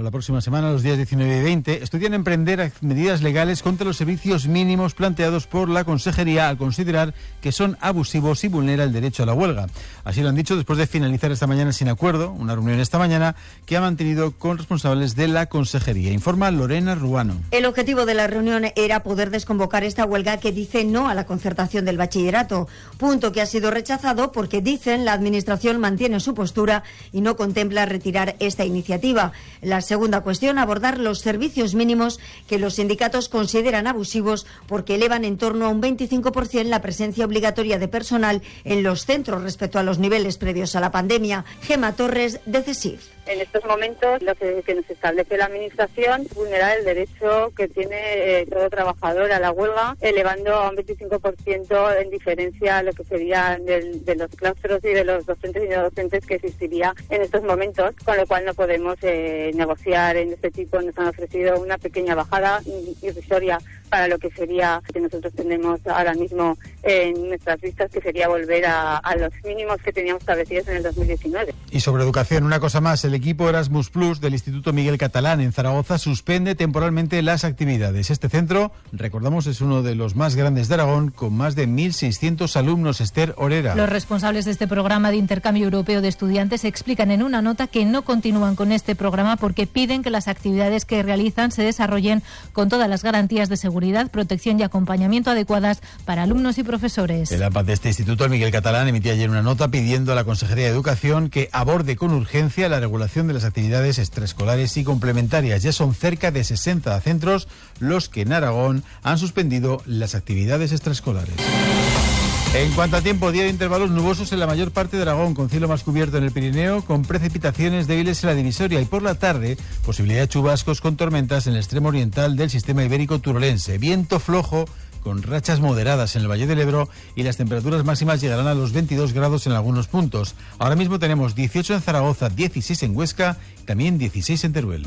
para la próxima semana, los días 19 y 20, estudian emprender medidas legales contra los servicios mínimos planteados por la Consejería al considerar que son abusivos y vulnera el derecho a la huelga. Así lo han dicho después de finalizar esta mañana sin acuerdo, una reunión esta mañana que ha mantenido con responsables de la Consejería. Informa Lorena Ruano. El objetivo de la reunión era poder desconvocar esta huelga que dice no a la concertación del bachillerato, punto que ha sido rechazado porque, dicen, la Administración mantiene su postura y no contempla retirar esta iniciativa. La segunda cuestión, abordar los servicios mínimos que los sindicatos consideran abusivos porque elevan en torno a un 25% la presencia obligatoria de personal en los centros respecto a los niveles previos a la pandemia. Gema Torres, de CESIF. En estos momentos lo que nos establece la Administración es vulnerar el derecho que tiene todo trabajador a la huelga, elevando a un 25% en diferencia a lo que sería de los claustros y de los docentes y no docentes que existiría en estos momentos, con lo cual no podemos negociar en este tipo. Nos han ofrecido una pequeña bajada irrisoria para lo que sería que nosotros tenemos ahora mismo en nuestras vistas, que sería volver a los mínimos que teníamos establecidos en el 2019. Y sobre educación, una cosa más. El equipo Erasmus Plus del Instituto Miguel Catalán en Zaragoza suspende temporalmente las actividades. Este centro, recordamos, es uno de los más grandes de Aragón, con más de 1.600 alumnos. Esther Orera. Los responsables de este programa de intercambio europeo de estudiantes explican en una nota que no continúan con este programa porque piden que las actividades que realizan se desarrollen con todas las garantías de seguridad, protección y acompañamiento adecuadas para alumnos y profesores. El APA de este instituto, el Miguel Catalán, emitía ayer una nota pidiendo a la Consejería de Educación que aborde con urgencia la regulación de las actividades extraescolares y complementarias. Ya son cerca de 60 centros los que en Aragón han suspendido las actividades extraescolares. En cuanto a tiempo, día de intervalos nubosos en la mayor parte de Aragón, con cielo más cubierto en el Pirineo, con precipitaciones débiles en la divisoria, y por la tarde, posibilidad de chubascos con tormentas en el extremo oriental del sistema ibérico turolense. Viento flojo con rachas moderadas en el Valle del Ebro, y las temperaturas máximas llegarán a los 22 grados en algunos puntos. Ahora mismo tenemos 18 en Zaragoza, 16 en Huesca y también 16 en Teruel.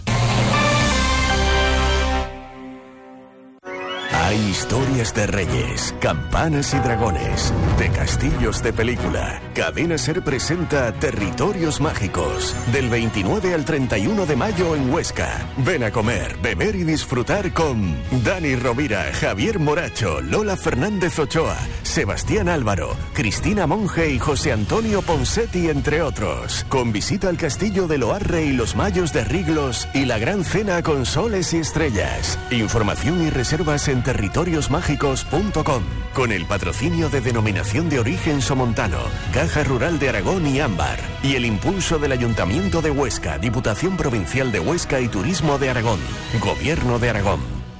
Hay historias de reyes, campanas y dragones, de castillos de película. Cadena SER presenta Territorios Mágicos, del 29 al 31 de mayo en Huesca. Ven a comer, beber y disfrutar con Dani Rovira, Javier Moracho, Lola Fernández Ochoa, Sebastián Álvaro, Cristina Monge y José Antonio Ponsetti, entre otros. Con visita al castillo de Loarre y los Mayos de Riglos y la gran cena con soles y estrellas. Información y reservas en territoriosmágicos.com, con el patrocinio de Denominación de Origen Somontano, Caja Rural de Aragón y Ámbar, y el impulso del Ayuntamiento de Huesca, Diputación Provincial de Huesca y Turismo de Aragón, Gobierno de Aragón.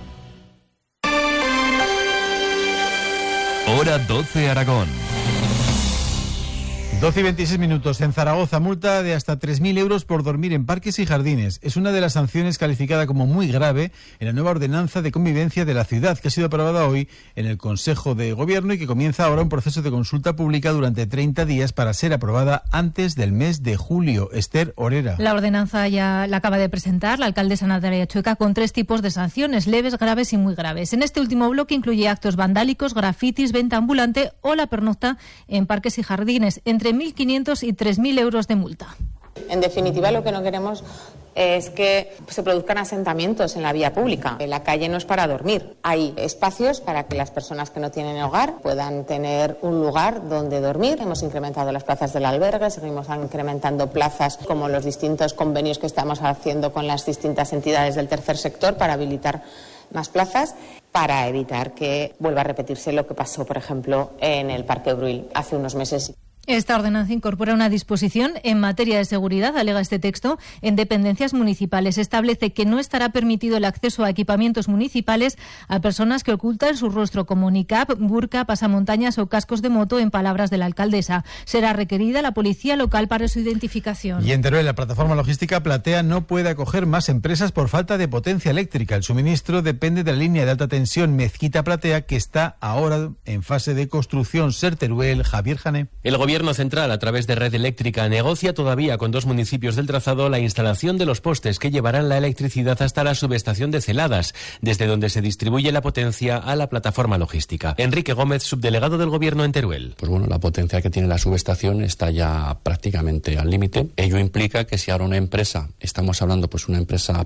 Hora 12 Aragón. 12 y 26 minutos. En Zaragoza, multa de hasta 3.000 euros por dormir en parques y jardines. Es una de las sanciones calificada como muy grave en la nueva ordenanza de convivencia de la ciudad, que ha sido aprobada hoy en el Consejo de Gobierno y que comienza ahora un proceso de consulta pública durante 30 días para ser aprobada antes del mes de julio. Esther Orera. La ordenanza ya la acaba de presentar la alcaldesa Natalia Chueca, con 3 tipos de sanciones: leves, graves y muy graves. En este último bloque incluye actos vandálicos, grafitis, venta ambulante o la pernocta en parques y jardines, entre 1.500 y 3.000 euros de multa. En definitiva, lo que no queremos es que se produzcan asentamientos en la vía pública. La calle no es para dormir. Hay espacios para que las personas que no tienen hogar puedan tener un lugar donde dormir. Hemos incrementado las plazas del albergue, seguimos incrementando plazas, como los distintos convenios que estamos haciendo con las distintas entidades del tercer sector para habilitar más plazas, para evitar que vuelva a repetirse lo que pasó, por ejemplo, en el Parque Bruil hace unos meses. Esta ordenanza incorpora una disposición en materia de seguridad, alega este texto, en dependencias municipales. Establece que no estará permitido el acceso a equipamientos municipales a personas que ocultan su rostro como niqab, burka, pasamontañas o cascos de moto, en palabras de la alcaldesa. Será requerida la policía local para su identificación. Y en Teruel, la plataforma logística Platea no puede acoger más empresas por falta de potencia eléctrica. El suministro depende de la línea de alta tensión Mezquita-Platea, que está ahora en fase de construcción. SER Teruel, Javier Jané. El Gobierno Central, a través de Red Eléctrica, negocia todavía con 2 municipios del trazado la instalación de los postes que llevarán la electricidad hasta la subestación de Celadas, desde donde se distribuye la potencia a la plataforma logística. Enrique Gómez, subdelegado del Gobierno en Teruel. Pues bueno, la potencia que tiene la subestación está ya prácticamente al límite. Ello implica que si ahora una empresa, estamos hablando pues una empresa